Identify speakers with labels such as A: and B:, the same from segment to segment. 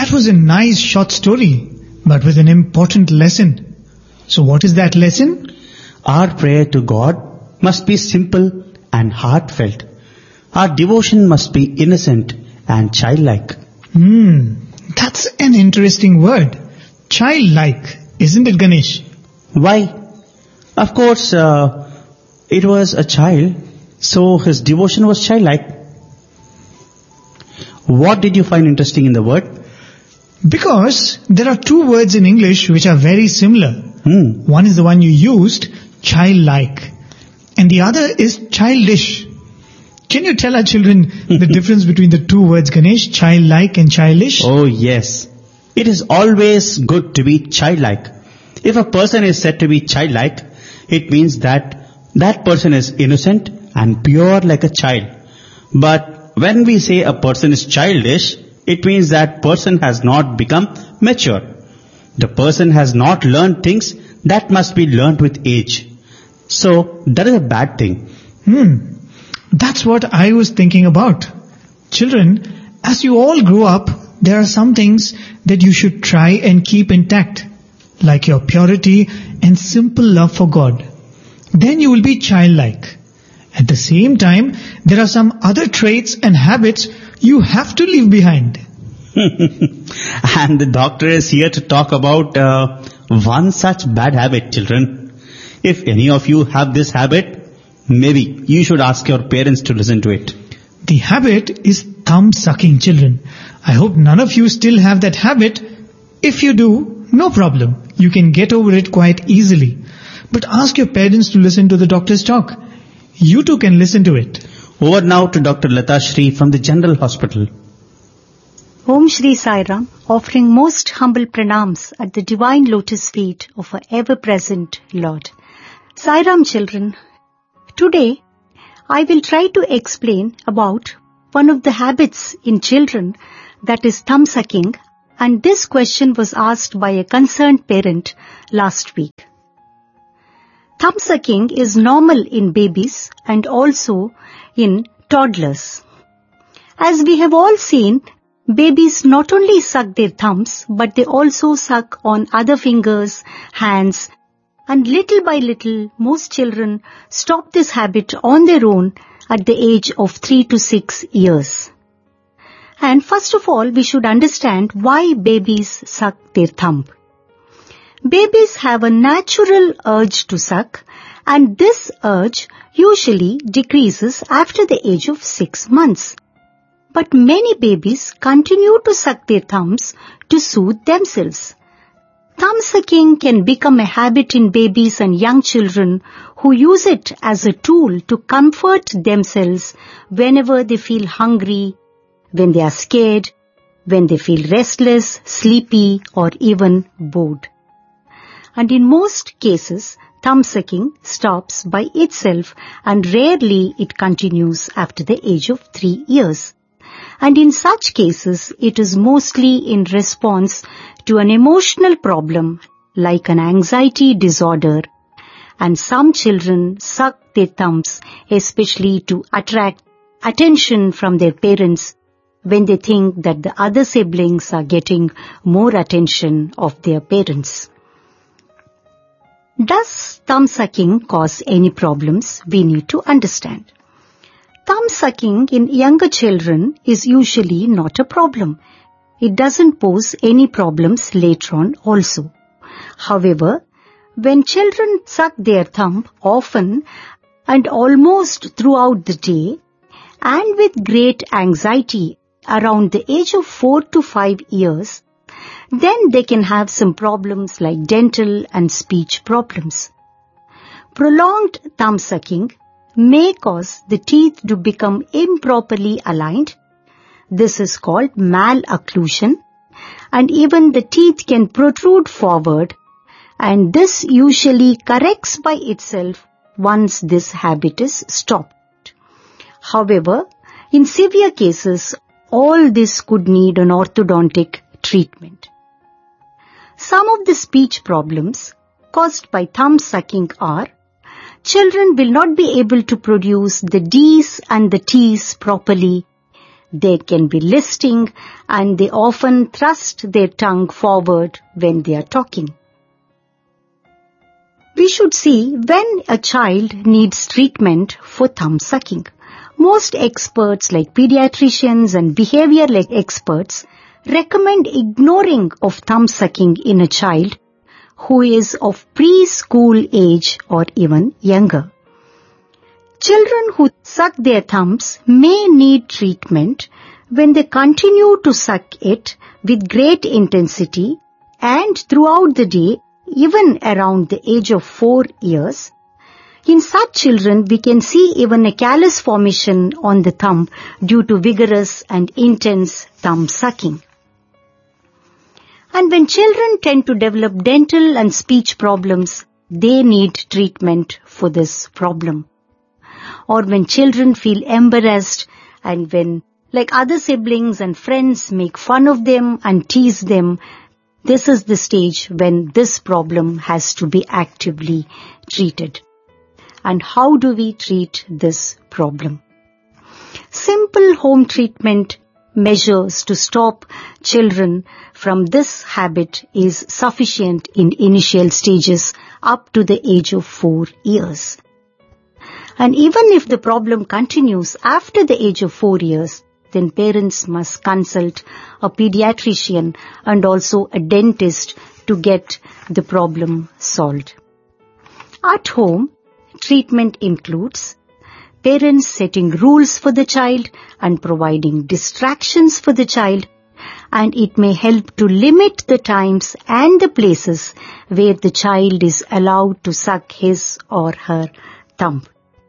A: That was a nice short story, but with an important lesson. So what is that lesson?
B: Our prayer to God must be simple and heartfelt. Our devotion must be innocent and childlike.
A: That's an interesting word. Childlike, isn't it, Ganesh?
B: Why? Of course, it was a child, so his devotion was childlike. What did you find interesting in the word?
A: Because there are two words in English which are very similar. One is the one you used, childlike, and the other is childish. Can you tell our children the difference between the two words, Ganesh, childlike and childish?
B: Oh yes. It is always good to be childlike. If a person is said to be childlike, it means that that person is innocent and pure like a child. But when we say a person is childish, it means that person has not become mature. The person has not learned things that must be learned with age. So that is a bad thing.
A: That's what I was thinking about. Children, as you all grow up, there are some things that you should try and keep intact, like your purity and simple love for God. Then you will be childlike. At the same time, there are some other traits and habits you have to leave behind.
B: And the doctor is here to talk about one such bad habit, children. If any of you have this habit, maybe you should ask your parents to listen to it.
A: The habit is thumb sucking, children. I hope none of you still have that habit. If you do, no problem. You can get over it quite easily. But ask your parents to listen to the doctor's talk. You too can listen to it.
B: Over now to Dr. Lata Shri from the General Hospital.
C: Om Shri Sai Ram, offering most humble pranams at the divine lotus feet of our ever-present Lord. Sai Ram, children, today I will try to explain about one of the habits in children, that is thumb sucking, and this question was asked by a concerned parent last week. Thumb sucking is normal in babies and also in toddlers. As we have all seen, babies not only suck their thumbs, but they also suck on other fingers, hands, and little by little, most children stop this habit on their own at the age of 3 to 6 years. And first of all, we should understand why babies suck their thumb. Babies have a natural urge to suck, and this urge usually decreases after the age of 6 months. But many babies continue to suck their thumbs to soothe themselves. Thumb sucking can become a habit in babies and young children who use it as a tool to comfort themselves whenever they feel hungry, when they are scared, when they feel restless, sleepy, or even bored. And in most cases, thumb sucking stops by itself and rarely it continues after the age of 3 years. And in such cases, it is mostly in response to an emotional problem like an anxiety disorder. And some children suck their thumbs especially to attract attention from their parents when they think that the other siblings are getting more attention of their parents. Does thumb sucking cause any problems? We need to understand. Thumb sucking in younger children is usually not a problem. It doesn't pose any problems later on also. However, when children suck their thumb often and almost throughout the day and with great anxiety around the age of 4 to 5 years, then they can have some problems like dental and speech problems. Prolonged thumb sucking may cause the teeth to become improperly aligned. This is called malocclusion, and even the teeth can protrude forward, and this usually corrects by itself once this habit is stopped. However, in severe cases, all this could need an orthodontic treatment. Some of the speech problems caused by thumb sucking are: children will not be able to produce the D's and the T's properly There can be listing, and they often thrust their tongue forward when they are talking. We should see when a child needs treatment for thumb sucking. Most experts like pediatricians and behavioral experts recommend ignoring of thumb sucking in a child who is of preschool age or even younger. Children who suck their thumbs may need treatment when they continue to suck it with great intensity and throughout the day, even around the age of 4 years. In such children, we can see even a callus formation on the thumb due to vigorous and intense thumb sucking. And when children tend to develop dental and speech problems, they need treatment for this problem. Or when children feel embarrassed and when, like other siblings and friends, make fun of them and tease them, this is the stage when this problem has to be actively treated. And how do we treat this problem? Simple home treatment measures to stop children from this habit is sufficient in initial stages up to the age of 4 years. And even if the problem continues after the age of 4 years, then parents must consult a pediatrician and also a dentist to get the problem solved. At home, treatment includes parents setting rules for the child and providing distractions for the child, and it may help to limit the times and the places where the child is allowed to suck his or her thumb.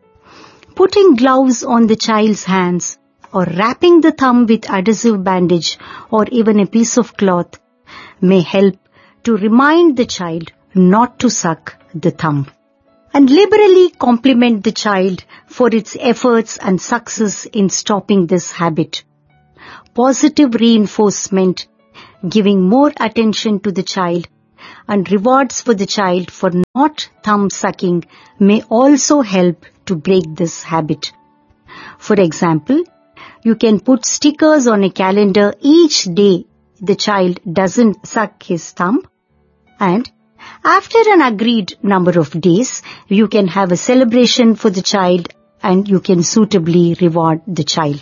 C: Putting gloves on the child's hands or wrapping the thumb with adhesive bandage or even a piece of cloth may help to remind the child not to suck the thumb. And liberally compliment the child for its efforts and success in stopping this habit. Positive reinforcement, giving more attention to the child, and rewards for the child for not thumb sucking may also help to break this habit. For example, you can put stickers on a calendar each day the child doesn't suck his thumb, and after an agreed number of days, you can have a celebration for the child and you can suitably reward the child.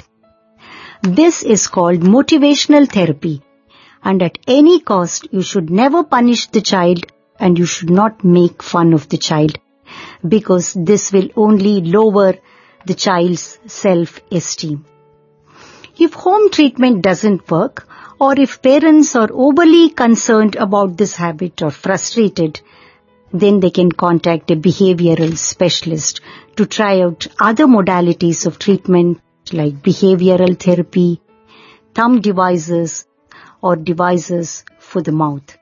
C: This is called motivational therapy, and at any cost you should never punish the child and you should not make fun of the child, because this will only lower the child's self-esteem. If home treatment doesn't work, or if parents are overly concerned about this habit or frustrated, then they can contact a behavioral specialist to try out other modalities of treatment like behavioral therapy, thumb devices, or devices for the mouth.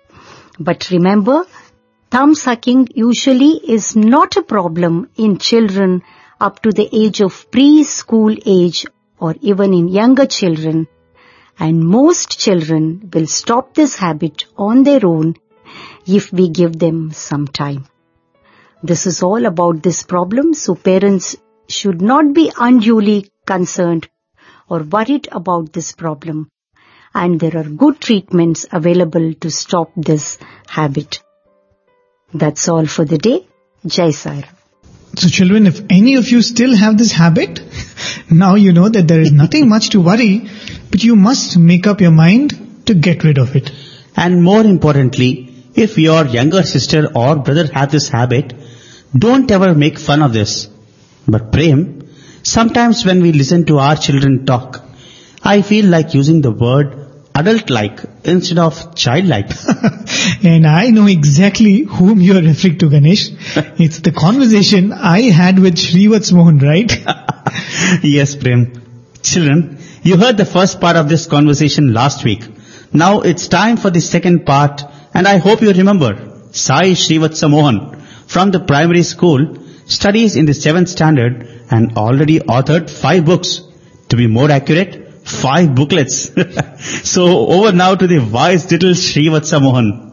C: But remember, thumb sucking usually is not a problem in children up to the age of preschool age or even in younger children, and most children will stop this habit on their own if we give them some time. This is all about this problem, so parents should not be unduly concerned or worried about this problem, and there are good treatments available to stop this habit. That's all for the day. Jai Sai Ram.
A: So children, if any of you still have this habit, now you know that there is nothing much to worry, but you must make up your mind to get rid of it.
B: And more importantly, if your younger sister or brother have this habit, don't ever make fun of this. But Prem, sometimes when we listen to our children talk, I feel like using the word adult-like instead of childlike.
A: And I know exactly whom you are referring to, Ganesh. It's the conversation I had with Srivatsa Mohan, right?
B: Yes, Prem. Children, you heard the first part of this conversation last week. Now it's time for the second part, and I hope you remember. Sai Srivatsa Mohan from the primary school studies in the 7th standard and already authored 5 books. To be more accurate, 5 booklets. So over now to the wise little Srivatsa Mohan.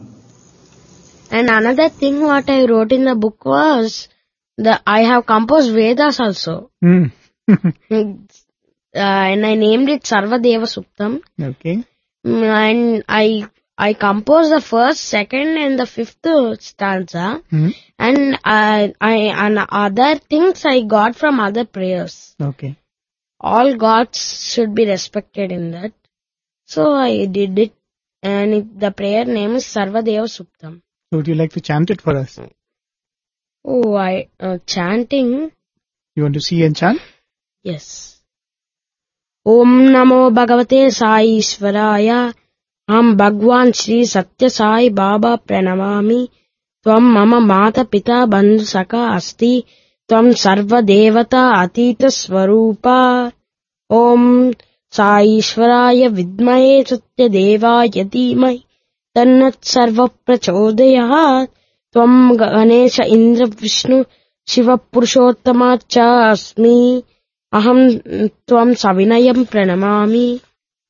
D: And another thing what I wrote in the book was that I have composed Vedas also. and I named it Sarvadeva Suptam.
A: Okay.
D: And I composed the first, second, and the fifth stanza. And and other things I got from other prayers.
A: Okay.
D: All gods should be respected in that. So I did it, and the prayer name is Sarvadeva Suptam.
A: So would you like to chant it for us?
D: Oh, chanting.
A: You want to see and chant?
D: Yes. Om Namo Bhagavate Sai Ishwaraya. Am Bhagwan Shri Satya Sai Baba Pranamami. Tvam Mama Mata Pita Bandhu Saka Asti. Tvam Sarva Devata Atita Swarupa. Om Sai Ishwaraya Vidmaye Satya Devaya Dhimai. Tannat Sarva Prachodayat. Tvam Ganesha Indra Vishnu Shiva Purushottama Cha Asmi. Aham Tvam Savinayam Pranamami.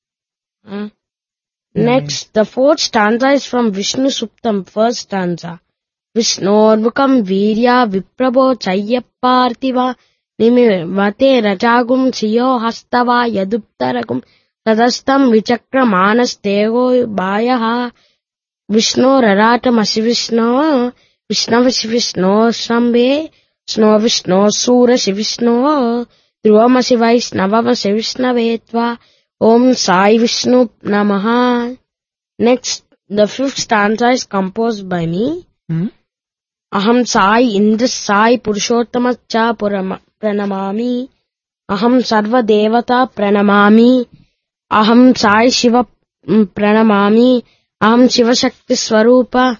D: Next, the fourth stanza is from Vishnu Suptam, first stanza. Vishnorvukam Virya Viprabho Chayappartiva Nimivate Rajagum Siyo Hastava Yaduptaragum Tadastam Vichakra Manas Tego Bayaha Vishnu Raratam Asivishno Vishnu Vishno Shambhe Sno Vishno Sura Shivishno Druvama Shivaishnavama Shivishnavaetva Om Sai Vishnu Namaha. Next, the fifth stanza is composed by me. Aham Sai Indra Sai Purushottama Cha Pranamami. Aham Sarva Devata Pranamami. Aham Sai Shiva Pranamami. Aham Shiva Shakti Swarupa.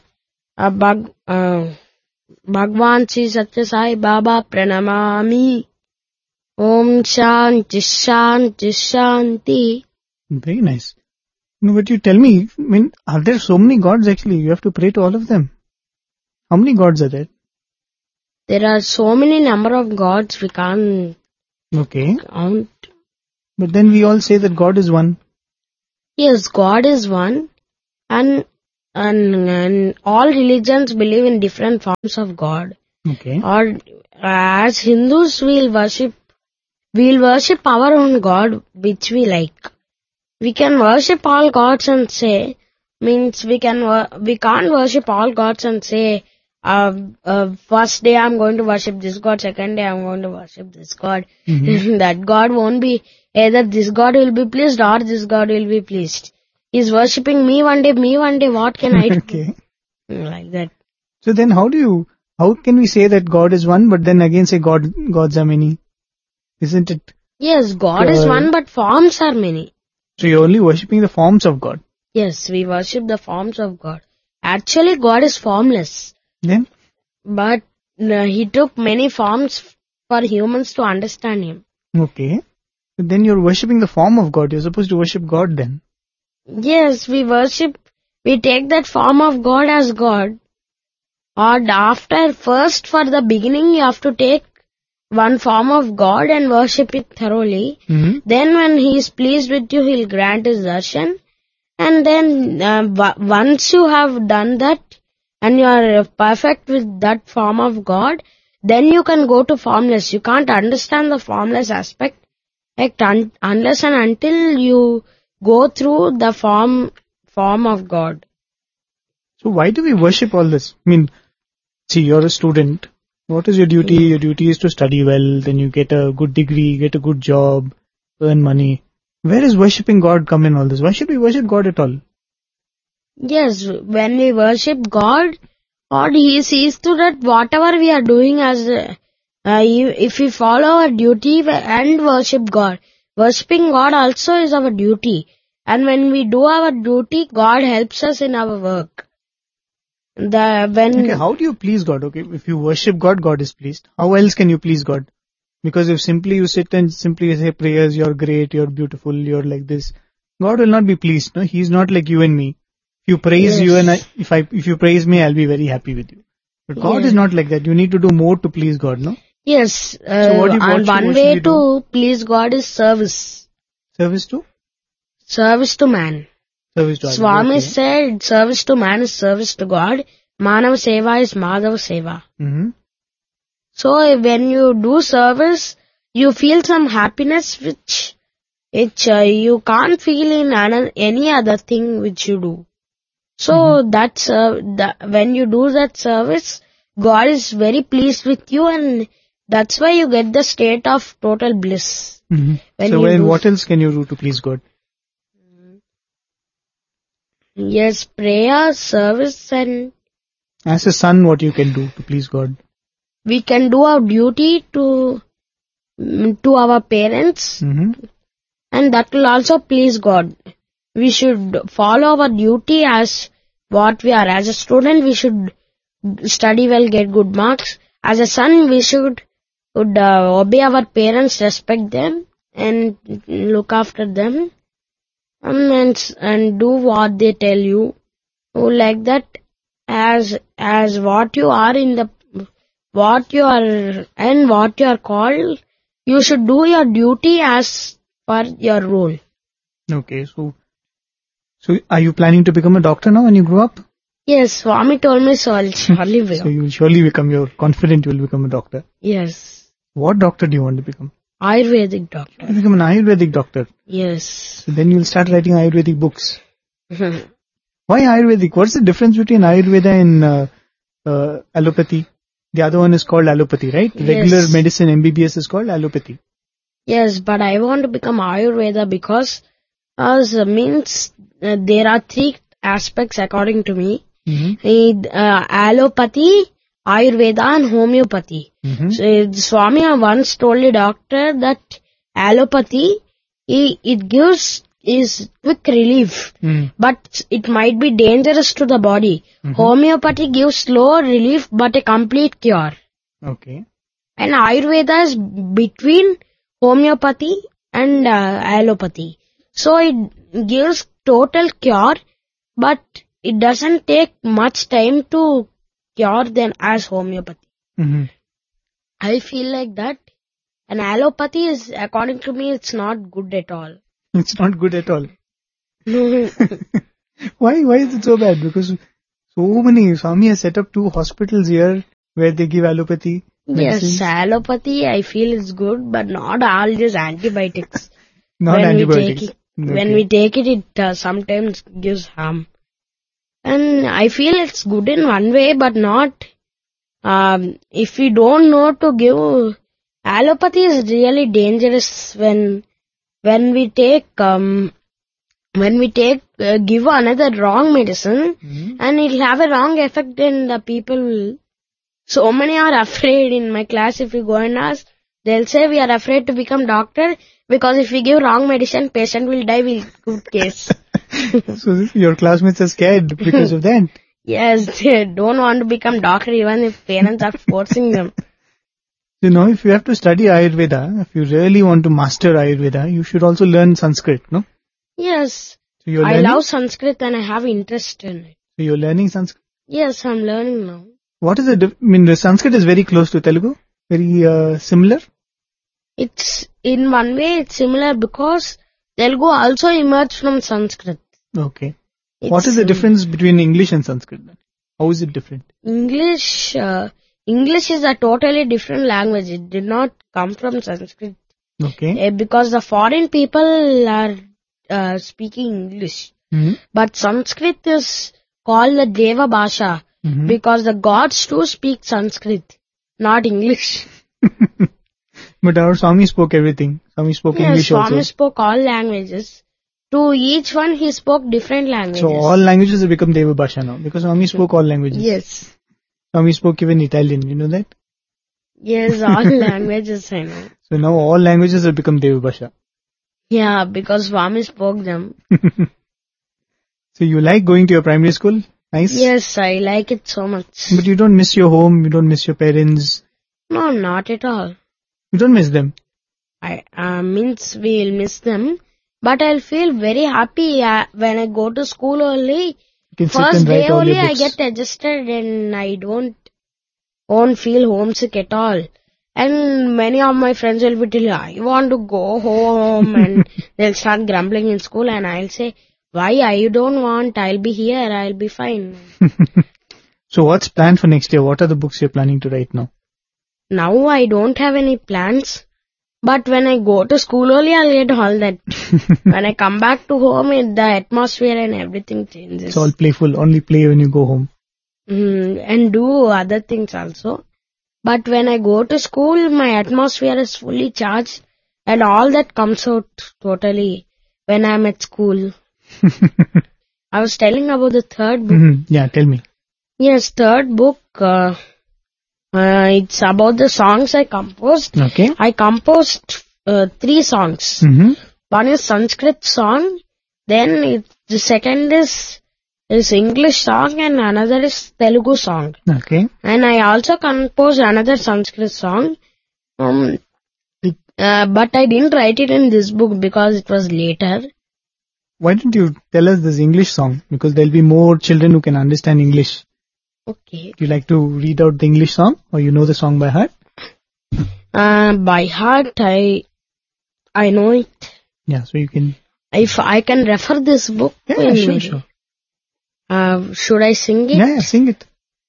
D: Bhagwan Sri Satya Sai Baba Pranamami. Om Shanti Shanti Shanti.
A: Very nice. No, but you tell me, I mean, are there so many gods actually? You have to pray to all of them. How many gods are there?
D: There are so many number of gods we can't count.
A: But then we all say that God is one.
D: Yes, God is one, and all religions believe in different forms of God.
A: Okay.
D: Or as Hindus, we'll worship our own God, which we like. We can worship all gods and say, means we can't worship all gods and say, first day I'm going to worship this God, second day I'm going to worship this God. That God won't be, either this God will be pleased or this God will be pleased. He's worshipping me one day, what can I do?
A: Okay.
D: Like that.
A: So then how can we say that God is one, but then again say gods are many? Isn't it?
D: Yes, God is one, but forms are many.
A: So you're only worshipping the forms of God?
D: Yes, we worship the forms of God. Actually, God is formless.
A: Then?
D: But He took many forms for humans to understand Him.
A: Okay. But then you're worshipping the form of God. You're supposed to worship God then.
D: Yes, we take that form of God as God. Or first for the beginning you have to take one form of God and worship it thoroughly. Then when He is pleased with you, He'll grant His darshan. And then once you have done that and you are perfect with that form of God, then you can go to formless. You can't understand the formless aspect unless and until you go through the form of God.
A: So why do we worship all this? I mean, see, you're a student. What is your duty? Your duty is to study well, then you get a good degree, get a good job, earn money. Where is worshipping God come in all this? Why should we worship God at all?
D: Yes, when we worship God, He sees to that whatever we are doing as if we follow our duty and worship God. Worshipping God also is our duty. And when we do our duty, God helps us in our work. Okay,
A: how do you please God? Okay, if you worship God, God is pleased. How else can you please God? Because if you sit and simply say prayers, you're great, you're beautiful, you're like this, God will not be pleased. No, He's not like you and me. If you praise you and if you praise me, I'll be very happy with you. But God is not like that. You need to do more to please God, no?
D: Yes. And one way to please God is service.
A: Service to?
D: Service to man.
A: Service to
D: Swami said service to man is service to God. Manav Seva is Madhav Seva. So when you do service, you feel some happiness which which you can't feel in any other thing which you do. So that's when you do that service, God is very pleased with you, and that's why you get the state of total bliss.
A: What else can you do to please God?
D: Yes, prayer, service, and
A: As a son, what you can do to please God?
D: we can do our duty to our parents, and that will also please God. We should follow our duty as what we are. As a student, we should study well, get good marks. As a son, we should obey our parents, respect them, and look after them, and do what they tell you. Like that, as what you are what you are called, you should do your duty as per your role.
A: Okay, so are you planning to become a doctor now when you grow up?
D: Yes, Swami told me so. I'll surely become.
A: So you will surely you're confident you will become a doctor.
D: Yes.
A: What doctor do you want to become?
D: Ayurvedic doctor.
A: You become an Ayurvedic doctor.
D: Yes.
A: So then you'll start writing Ayurvedic books. Why Ayurvedic? What's the difference between Ayurveda and allopathy? The other one is called allopathy, right?
D: Yes.
A: Regular medicine, MBBS, is called allopathy.
D: Yes, but I want to become Ayurveda because there are three aspects according to me. Allopathy, Ayurveda, and homeopathy. So Swami once told a doctor that allopathy, it gives is quick relief, but it might be dangerous to the body. Homeopathy gives slow relief but a complete cure.
A: Okay.
D: And Ayurveda is between homeopathy and allopathy. So it gives total cure, but it doesn't take much time to cure than as homeopathy. I feel like that. And allopathy is, according to me, it's not good at all.
A: It's not good at all. Why is it so bad? Because so many, Swami has set up 2 hospitals here where they give allopathy medicines.
D: Yes, allopathy I feel is good, but not all these antibiotics.
A: Not
D: when
A: antibiotics.
D: When we take it, it sometimes gives harm. And I feel it's good in one way, but not, if we don't know to give, allopathy is really dangerous when we take, give another wrong medicine, and it'll have a wrong effect in the people. So many are afraid in my class. If you go and ask, they'll say we are afraid to become doctor because if we give wrong medicine, patient will die with good case.
A: So your classmates are scared because of that?
D: Yes, they don't want to become doctor even if parents are forcing them.
A: You know, if you have to study Ayurveda, if you really want to master Ayurveda, you should also learn Sanskrit, no?
D: Yes.
A: So you're
D: I
A: learning?
D: love Sanskrit and I have interest in it.
A: So you're learning Sanskrit?
D: Yes, I'm learning now.
A: What is the the Sanskrit is very close to Telugu? Very similar?
D: It's, in one way, it's similar because Telugu also emerged from Sanskrit.
A: Okay. What is the difference between English and Sanskrit then? How is it different?
D: English is a totally different language. It did not come from Sanskrit.
A: Okay.
D: Because the foreign people are speaking English. But Sanskrit is called the Deva Bhasha because the gods too speak Sanskrit, not English.
A: But our Swami spoke everything. Swami spoke English
D: Swami
A: also.
D: spoke all languages. To each one he spoke different languages.
A: So all languages have become Deva Bhasha now because Swami spoke all languages.
D: Yes.
A: Swami spoke even Italian, you know that?
D: Yes, all languages I know.
A: So now all languages have become Deva Bhasha.
D: Yeah, because Swami spoke them.
A: So you like going to your primary school? Nice?
D: Yes, I like it so much.
A: But you don't miss your home, you don't miss your parents.
D: No, not at all.
A: You don't miss them.
D: Means we'll miss them. But I'll feel very happy when I go to school only.
A: You can sit
D: First
A: and write
D: day
A: all
D: only
A: your
D: I
A: books.
D: get adjusted and I won't feel homesick at all. And many of my friends will be telling, I want to go home and they'll start grumbling in school and I'll say, why I don't want, I'll be here, I'll be fine.
A: So what's planned for next year? What are the books you're planning to write now?
D: Now I don't have any plans. But when I go to school only, I'll get all that. When I come back to home, the atmosphere and everything changes.
A: It's all playful. Only play when you go home.
D: And do other things also. But when I go to school, my atmosphere is fully charged and all that comes out totally when I'm at school. I was telling about the third book.
A: Yeah, tell me.
D: Yes, third book, it's about the songs I composed.
A: Okay.
D: I composed 3 songs. One is Sanskrit song, then the second is English song and another is Telugu song.
A: Okay.
D: And I also composed another Sanskrit song. But I didn't write it in this book because it was later.
A: Why don't you tell us this English song? Because there'll be more children who can understand English.
D: Okay.
A: Do you like to read out the English song or you know the song by heart?
D: By heart, I know it.
A: Yeah, so you can...
D: If I can refer this book.
A: Yeah, sure.
D: Should I sing it?
A: Yeah, sing it.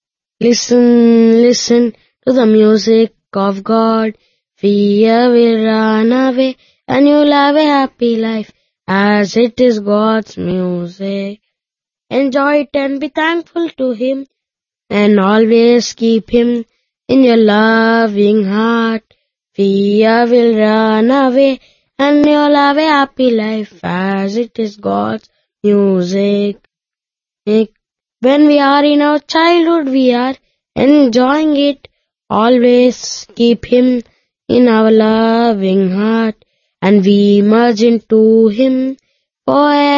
D: Listen to the music of God. Fear will run away and you'll have a happy life as it is God's music. Enjoy it and be thankful to Him and always keep Him in your loving heart. Fear will run away and you'll have a happy life as it is God's music. When we are in our childhood, we are enjoying it. Always keep Him in our loving heart and we merge into Him forever.